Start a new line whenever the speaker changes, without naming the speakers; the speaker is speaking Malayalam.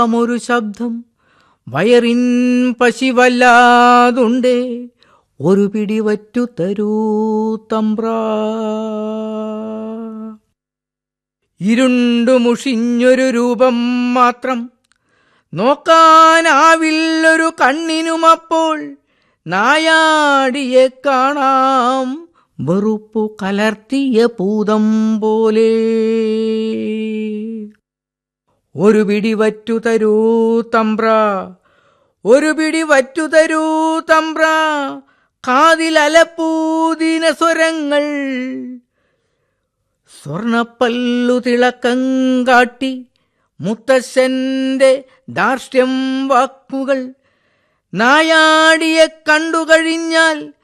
ഒരു ശബ്ദം വയറിൻ പശിവല്ലാതുണ്ടേ, ഒരു പിടി വറ്റു തരൂ തമ്പ്രാ. ഇരുണ്ടു മുഷിഞ്ഞൊരു രൂപം മാത്രം, നോക്കാനാവില്ലൊരു കണ്ണിനുമപ്പോൾ. നായാടിയെ കാണാം വെറുപ്പു കലർത്തിയ പൂതം പോലെ. ഒരു പിടി വറ്റു തരൂ തമ്പ്രാ, ഒരു പിടി വറ്റു തരൂ തമ്പ്രാ. കാതിലലപ്പൂതിന സ്വരങ്ങൾ, സ്വർണപ്പല്ലു തിളക്കം കാട്ടി മുത്തശ്ശന്റെ ധാർഷ്ട്യം വാക്കുകൾ. നായാടിയെ കണ്ടുകഴിഞ്ഞാൽ